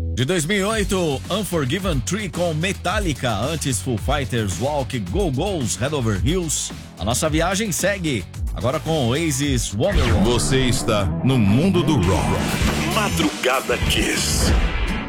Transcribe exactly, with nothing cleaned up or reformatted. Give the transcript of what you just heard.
De dois mil e oito, Unforgiven três com Metallica, antes Foo Fighters, Walk, Go Go's, Head Over Heels. A nossa viagem segue, agora com Oasis, Wonderwall. Você está no mundo do rock. Madrugada Kiss.